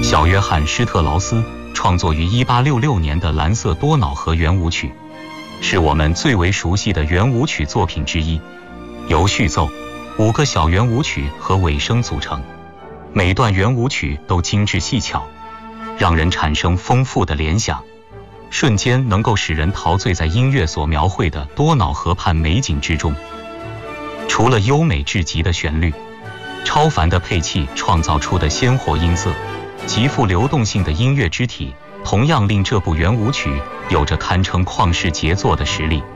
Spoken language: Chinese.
小约翰·施特劳斯创作于1866年的《蓝色多瑙河圆舞曲》，是我们最为熟悉的圆舞曲作品之一，由序奏、5个小圆舞曲和尾声组成。每段圆舞曲都精致细巧，让人产生丰富的联想，瞬间能够使人陶醉在音乐所描绘的多瑙河畔美景之中。除了优美至极的旋律，超凡的配器创造出的鲜活音色，极富流动性的音乐肢体，同样令这部圆舞曲有着堪称旷世杰作的实力。